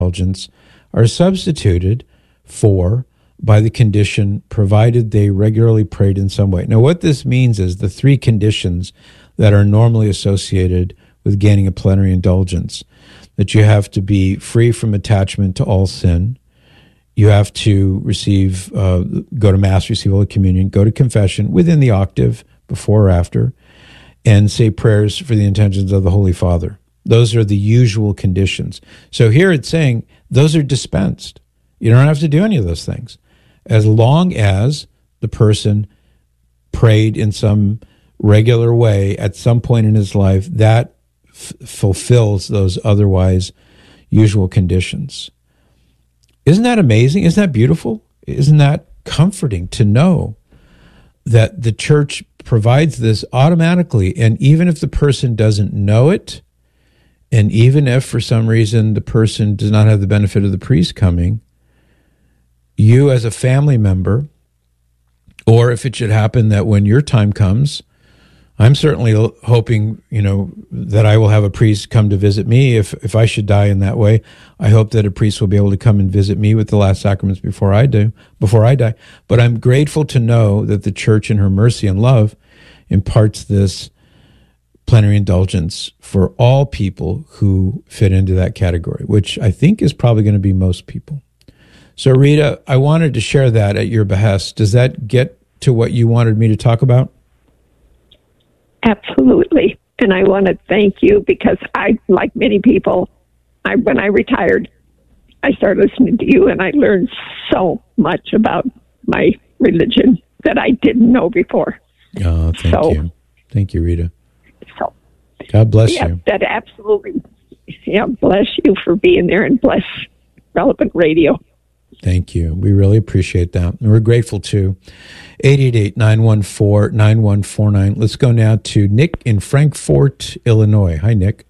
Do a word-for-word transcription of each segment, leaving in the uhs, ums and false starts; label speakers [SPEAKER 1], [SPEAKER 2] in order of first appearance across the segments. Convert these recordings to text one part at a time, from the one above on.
[SPEAKER 1] indulgence are substituted for by the condition provided they regularly prayed in some way. Now, what this means is the three conditions that are normally associated with gaining a plenary indulgence, that you have to be free from attachment to all sin, you have to receive, uh, go to Mass, receive Holy Communion, go to confession within the octave, before or after, and say prayers for the intentions of the Holy Father. Those are the usual conditions. So here it's saying those are dispensed. You don't have to do any of those things, as long as the person prayed in some regular way at some point in his life that f- fulfills those otherwise usual conditions. Isn't that amazing? Isn't that beautiful? Isn't that comforting to know that the church provides this automatically, and even if the person doesn't know it, and even if for some reason the person does not have the benefit of the priest coming, you as a family member, or if it should happen that when your time comes, I'm certainly hoping, you know, that I will have a priest come to visit me. If if I should die in that way, I hope that a priest will be able to come and visit me with the last sacraments before I do, before I die. But I'm grateful to know that the church in her mercy and love imparts this plenary indulgence for all people who fit into that category, which I think is probably going to be most people. So, Rita, I wanted to share that at your behest. Does that get to what you wanted me to talk about?
[SPEAKER 2] Absolutely. And I want to thank you because I, like many people, I, when I retired, I started listening to you and I learned so much about my religion that I didn't know before.
[SPEAKER 1] Oh, thank so, you. Thank you, Rita.
[SPEAKER 2] So,
[SPEAKER 1] God bless
[SPEAKER 2] yeah,
[SPEAKER 1] you.
[SPEAKER 2] That absolutely. Yeah, bless you for being there and bless Relevant Radio.
[SPEAKER 1] Thank you. We really appreciate that. And we're grateful too. eight eight eight, nine one four, nine one four nine. Let's go now to Nick in Frankfort, Illinois. Hi, Nick.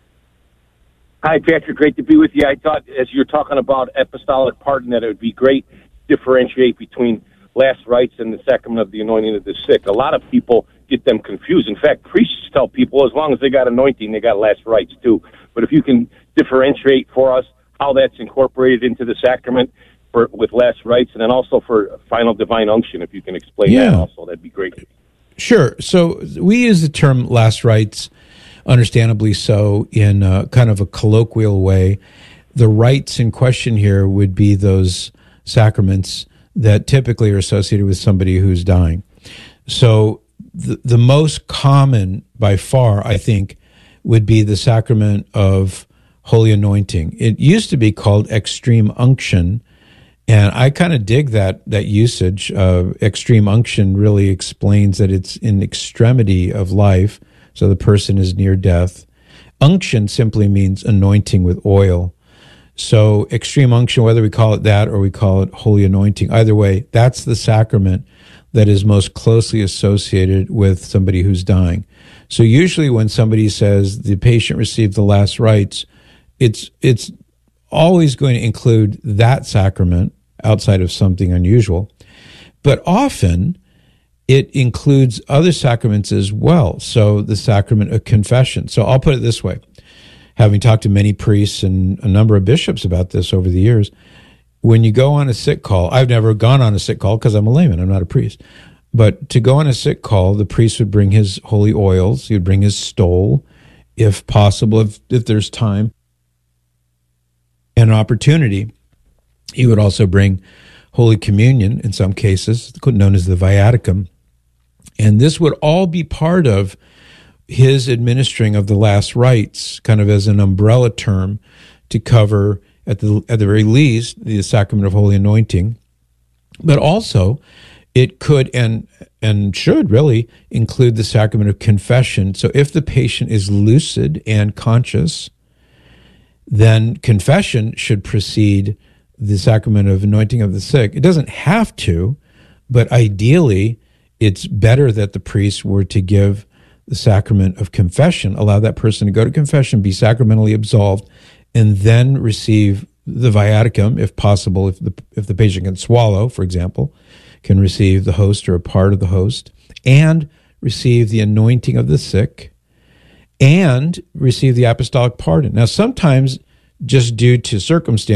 [SPEAKER 3] Hi, Patrick. Great to be with you. I thought as you're talking about apostolic pardon that it would be great to differentiate between last rites and the sacrament of the anointing of the sick. A lot of people get them confused. In fact, priests tell people as long as they got anointing, they got last rites too. But if you can differentiate for us how that's incorporated into the sacrament, For, with last rites, and then also for final divine unction, if you can explain
[SPEAKER 1] yeah.
[SPEAKER 3] that also, that'd be great.
[SPEAKER 1] Sure. So we use the term last rites, understandably so, in a, kind of a colloquial way. The rites in question here would be those sacraments that typically are associated with somebody who's dying. So the, the most common, by far, I think, would be the sacrament of holy anointing. It used to be called extreme unction, and I kind of dig that that usage. Uh, extreme unction really explains that it's in extremity of life, so the person is near death. Unction simply means anointing with oil. So extreme unction, whether we call it that or we call it holy anointing, either way, that's the sacrament that is most closely associated with somebody who's dying. So usually when somebody says the patient received the last rites, it's it's always going to include that sacrament outside of something unusual. But often it includes other sacraments as well. So the sacrament of confession. So I'll put it this way. Having talked to many priests and a number of bishops about this over the years, when you go on a sick call, I've never gone on a sick call because I'm a layman, I'm not a priest. But to go on a sick call, the priest would bring his holy oils, he would bring his stole, if possible, if, if there's time and an opportunity. He would also bring Holy Communion in some cases, known as the viaticum. And this would all be part of his administering of the last rites, kind of as an umbrella term to cover, at the at the very least, the sacrament of holy anointing. But also, it could and and should really include the sacrament of confession. So if the patient is lucid and conscious, then confession should precede the sacrament of anointing of the sick. It doesn't have to, but ideally, it's better that the priest were to give the sacrament of confession, allow that person to go to confession, be sacramentally absolved, and then receive the viaticum, if possible, if the if the patient can swallow, for example, can receive the host or a part of the host, and receive the anointing of the sick, and receive the apostolic pardon. Now, sometimes just due to circumstance